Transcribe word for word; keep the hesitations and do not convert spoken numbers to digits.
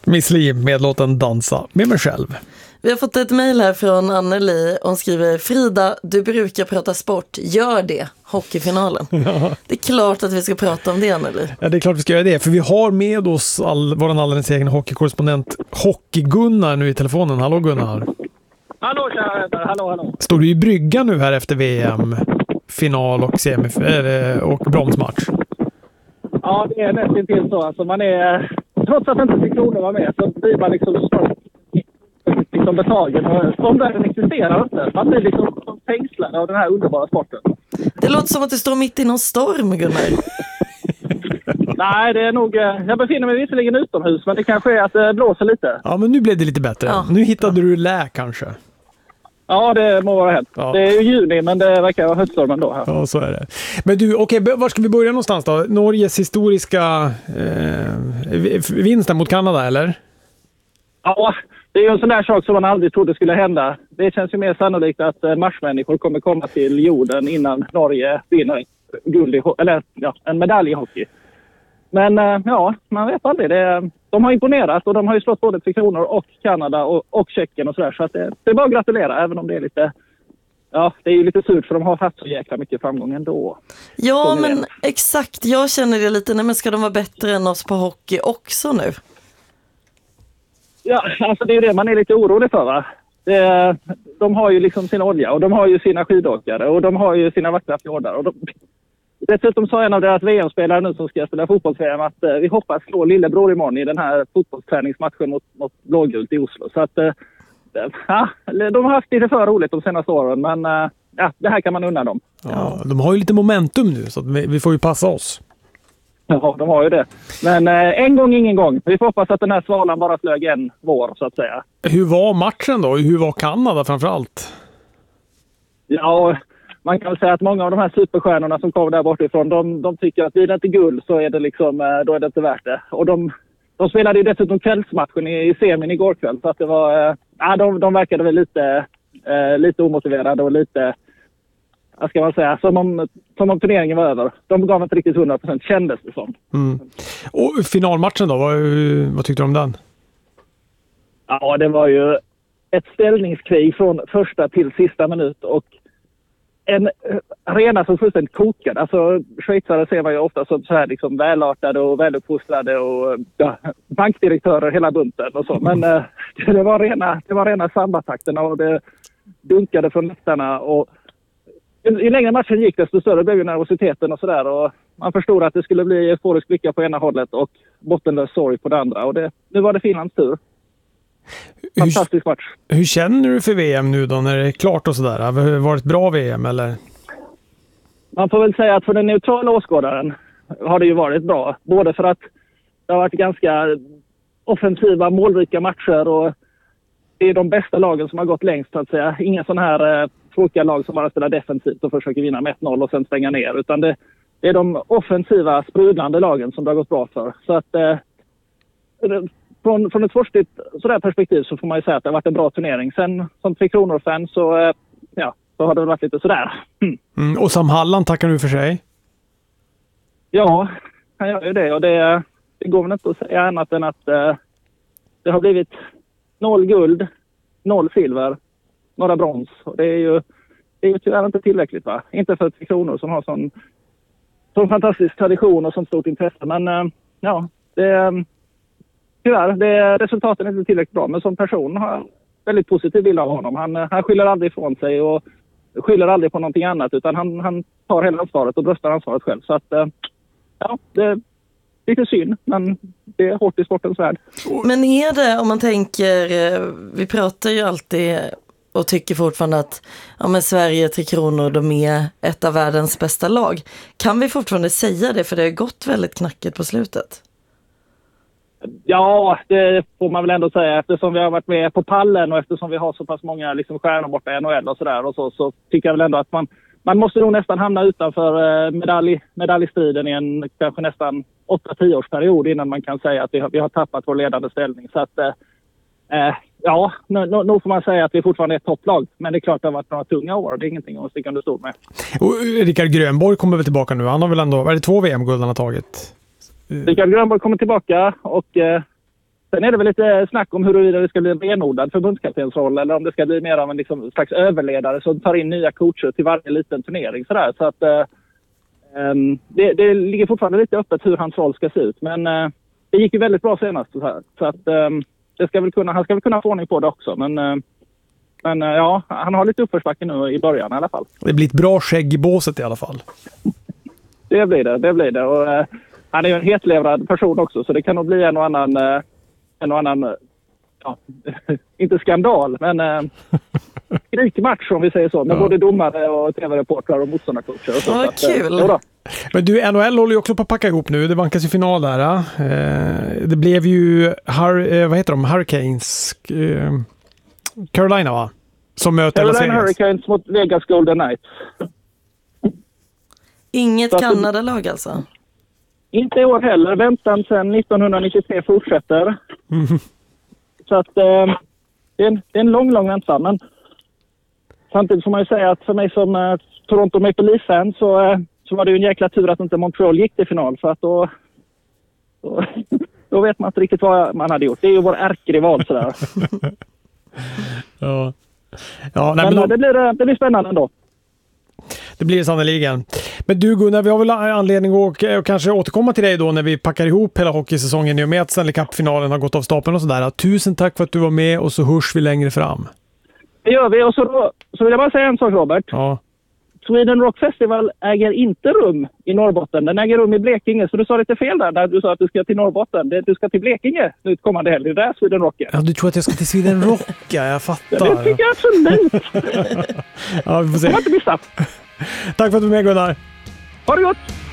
Miss Li med låten Dansa med mig själv. Vi har fått ett mejl här från Anneli. Hon skriver: Frida, du brukar prata sport. Gör det, hockeyfinalen. Ja. Det är klart att vi ska prata om det, Anneli. Ja, det är klart vi ska göra det. För vi har med oss all, vår alldeles egen hockeykorrespondent Hockey-Gunnar nu i telefonen. Hallå Gunnar. Hallå, tja, hallå, hallå. Står du i bryggan nu här efter V M-final och, semif- och bronsmatch? Ja, det är nästan till så. Alltså man är, trots att inte Kronor var med så blir man liksom liksom betagen. Och omvärlden existerar inte. Man blir liksom fängslad av den här underbara sporten. Det låter som att du står mitt i någon storm, Gunnar. Nej, det är nog... Jag befinner mig visserligen utomhus, men det kanske är att det blåser lite. Ja, men nu blev det lite bättre. Ja. Nu hittade du lä kanske. Ja, det må vara hänt. Ja. Det är ju juni, men det verkar vara höststorm ändå här. Ja, så är det. Men du, okej, okay, var ska vi börja någonstans då? Norges historiska eh, vinsten mot Kanada, eller? Ja, det är ju en sån där sak som man aldrig trodde skulle hända. Det känns ju mer sannolikt att eh, marsmänniskor kommer komma till jorden innan Norge vinner guld i, eller ja, en medalj i hockey. Men eh, ja, man vet aldrig. Det, de har imponerat och de har ju slått både Tre Kronor och Kanada och, och Tjeckien och sådär. Så att det, det är bara att gratulera, även om det är lite... Ja, det är ju lite surt för de har haft så jäkla mycket framgång ändå. Ja, men exakt. Jag känner det lite. Nej, men ska de vara bättre än oss på hockey också nu? Ja, alltså det är ju det man är lite orolig för, va? Det, de har ju liksom sin olja och de har ju sina skidåkare och de har ju sina vackra fjordar. Och de, dessutom sa en av deras V M-spelare nu som ska spela fotbolls-V M att eh, vi hoppas slå lillebror imorgon i den här fotbollsträningsmatchen mot, mot blågult i Oslo. Så att... Eh, Ja, de har haft lite för roligt de senaste åren, men ja, det här kan man unna dem. Ja, de har ju lite momentum nu, så att vi, vi får ju passa oss. Ja, de har ju det. Men eh, en gång, ingen gång. Vi får hoppas att den här svalan bara flög en vår, så att säga. Hur var matchen då? Hur var Kanada framförallt? Ja, man kan väl säga att många av de här superstjärnorna som kom där bortifrån, de, de tycker att blir det inte guld så är det liksom, då är det inte värt det. Och de... De spelade ju dessutom kvällsmatchen i, i semin igår kväll, så att det var... Äh, ja, de, de verkade väl lite, äh, lite omotiverade och lite... Vad ska man säga? Som om, som om turneringen var över. De gav inte riktigt hundra procent, kändes det som. Mm. Och finalmatchen då? Vad, vad tyckte du om den? Ja, det var ju ett ställningskrig från första till sista minut och en arena som fullständigt kokade. Alltså schweizare ser man ju ofta som så här liksom välartade och väluppfostrade och ja, bankdirektörer hela bunten och så. Men eh, det var rena, det var rena sambatakterna och det dunkade från läktarna och ju längre matchen gick desto större blev ju nervositeten och sådär och man förstod att det skulle bli euforisk lycka på ena hållet och bottenlös sorg på det andra och det, nu var det Finlands tur. Fantastisk match. Hur, hur känner du för V M nu då när det är klart och sådär? Har det varit bra V M eller? Man får väl säga att för den neutrala åskådaren har det ju varit bra. Både för att det har varit ganska offensiva, målrika matcher och det är de bästa lagen som har gått längst så att säga. Inga sådana här eh, tråkiga lag som bara spelar defensivt och försöker vinna med ett noll och sen stänga ner. Utan det, det är de offensiva, sprudlande lagen som det har gått bra för. Så att eh, Från, från ett sportsligt sådär perspektiv så får man ju säga att det har varit en bra turnering. Sen som Tre Kronor-fan så, ja, så har det varit lite sådär. Mm. Mm, och Sam Halland tackar du för sig? Ja, han gör ju det. Och det, det går väl inte att säga annat än att eh, det har blivit noll guld, noll silver, några brons. Och det är ju, det är ju tyvärr inte tillräckligt, va? Inte för Tre Kronor som har sån, sån fantastisk tradition och sånt stort intresse. Men eh, ja, det... Tyvärr, det, resultaten är inte tillräckligt bra, men som person har jag väldigt positiv bild av honom. Han, han skyller aldrig ifrån sig och skyller aldrig på någonting annat utan han, han tar hela ansvaret och bröstar ansvaret själv. Så att, ja, det är lite synd, men det är hårt i sportens värld. Men är det, om man tänker, vi pratar ju alltid och tycker fortfarande att ja, men Sverige, Tre Kronor, de är ett av världens bästa lag. Kan vi fortfarande säga det, för det har gått väldigt knackigt på slutet? Ja, det får man väl ändå säga. Eftersom vi har varit med på pallen och eftersom vi har så pass många liksom, stjärnor borta i N H L och sådär och så, så tycker jag väl ändå att man, man måste nog nästan hamna utanför medalj, medaljstriden i en kanske nästan åtta till tio års period innan man kan säga att vi har, vi har tappat vår ledande ställning. Så att, eh, ja, nu, nu, nu får man säga att vi fortfarande är ett topplag. Men det är klart att det har varit några tunga år. Det är ingenting att sticka under stol med. Och Rickard Grönborg kommer väl tillbaka nu? Han har väl ändå, är det två V M-guld han har tagit? Rickard Grönborg kommer tillbaka och eh, Sen är det väl lite snack om huruvida det ska bli en renodlad förbundskaptensroll eller om det ska bli mer av en liksom, slags överledare som tar in nya coacher till varje liten turnering. Sådär. Så att, eh, um, det, det ligger fortfarande lite öppet hur hans roll ska se ut. Men eh, det gick ju väldigt bra senast. Så, här. så att, um, det ska väl kunna, han ska väl kunna få ordning på det också. Men, uh, men uh, ja, han har lite uppförsbacke nu i början i alla fall. Det blir ett bra skägg i båset i alla fall. Det blir det, det blir det. Och, uh, han är ju en hetlevrad person också så det kan nog bli en och annan... Uh, en och annan, ja, inte skandal, men eh, skrikmatch om vi säger så, med ja. både domare och tv-reportrar och motståndarcoacher. Och så. Vad så kul! Att, men du, N H L håller ju också på att packa ihop nu, det vankas ju final där. Eh, det blev ju, Har, eh, vad heter de, Hurricanes, eh, Carolina va? Som möter Carolina Las Vegas. Hurricanes mot Vegas Golden Knights. Inget Kanada-lag alltså? Inte i år heller. Väntan sedan nittonhundranittiotre fortsätter. Mm. Så att eh, det, är en, det är en lång, lång väntan. Men samtidigt får man ju säga att för mig som eh, Toronto Maple Leaf-fan så, eh, så var det ju en jäkla tur att inte Montreal gick till final. För att då, då, då vet man inte riktigt vad man hade gjort. Det är ju vår ärkerival sådär. ja. Ja, nej, men men det, blir, det blir spännande ändå. Det blir sannoliken. Men du Gunnar, vi har väl anledning att och kanske återkomma till dig då när vi packar ihop hela hockeysäsongen i och med att Stanley Cup-finalen har gått av stapeln och sådär. Tusen tack för att du var med och så hörs vi längre fram. Det gör vi och så, då, så vill jag bara säga en sak Robert. Ja. Sweden Rock Festival äger inte rum i Norrbotten. Den äger rum i Blekinge. Så du sa lite fel där när du sa att du ska till Norrbotten. Du ska till Blekinge nu kommande helg. Det är där Sweden Rock är. Ja, du tror att jag ska till Sweden Rock? Ja, jag fattar. Det tycker jag absolut. Ja, vi får se. Jag har inte missat. Tack för att du var med Gunnar. Ha det gott!